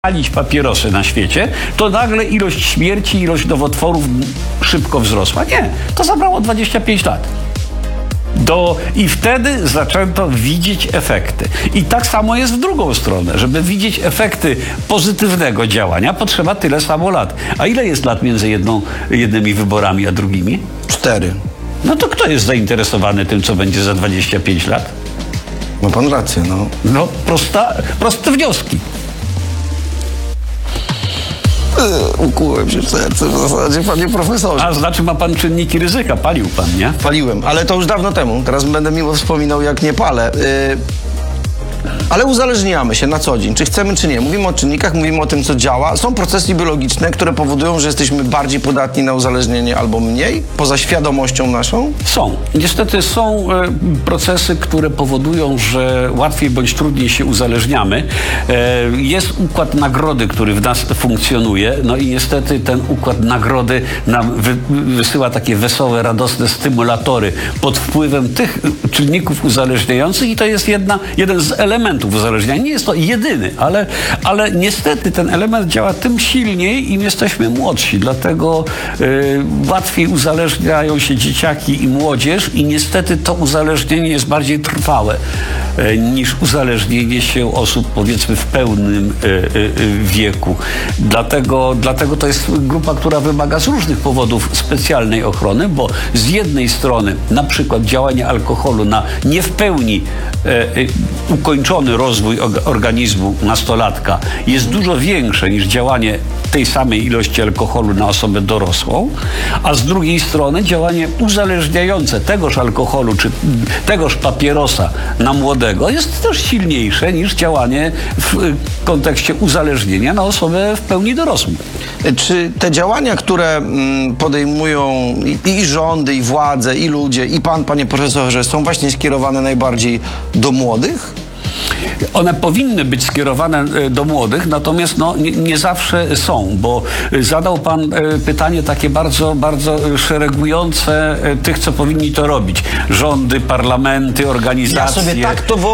palić papierosy na świecie, to nagle ilość śmierci, ilość nowotworów szybko wzrosła. Nie, to zabrało 25 lat. I wtedy zaczęto widzieć efekty. I tak samo jest w drugą stronę. Żeby widzieć efekty pozytywnego działania, potrzeba tyle samo lat. A ile jest lat między jednymi wyborami a drugimi? 4. No to kto jest zainteresowany tym, co będzie za 25 lat? Ma pan rację, no. No, proste wnioski. Ukułem się w serce w zasadzie, panie profesorze. A znaczy ma pan czynniki ryzyka. Palił pan, nie? Paliłem, ale to już dawno temu. Teraz będę miło wspominał, jak nie palę. Ale uzależniamy się na co dzień, czy chcemy, czy nie. Mówimy o czynnikach, mówimy o tym, co działa. Są procesy biologiczne, które powodują, że jesteśmy bardziej podatni na uzależnienie albo mniej, poza świadomością naszą? Są. Niestety są procesy, które powodują, że łatwiej bądź trudniej się uzależniamy. Jest układ nagrody, który w nas funkcjonuje, no i niestety ten układ nagrody nam wysyła takie wesołe, radosne stymulatory pod wpływem tych czynników uzależniających i to jest jeden z elementów uzależnienia. Nie jest to jedyny, ale niestety ten element działa tym silniej, im jesteśmy młodsi. Dlatego łatwiej uzależniają się dzieciaki i młodzież i niestety to uzależnienie jest bardziej trwałe niż uzależnienie się osób, powiedzmy, w pełnym wieku. Dlatego to jest grupa, która wymaga z różnych powodów specjalnej ochrony, bo z jednej strony na przykład działanie alkoholu na nie w pełni ukończony rozwój organizmu nastolatka jest dużo większe niż działanie tej samej ilości alkoholu na osobę dorosłą, a z drugiej strony działanie uzależniające tegoż alkoholu czy tegoż papierosa na młodego jest też silniejsze niż działanie w kontekście uzależnienia na osobę w pełni dorosłą. Czy te działania, które podejmują i rządy, i władze, i ludzie, i pan, panie profesorze, są właśnie skierowane najbardziej do młodych? One powinny być skierowane do młodych, natomiast nie zawsze są, bo zadał pan pytanie takie bardzo, bardzo szeregujące tych, co powinni to robić. Rządy, parlamenty, organizacje. Ja sobie tak to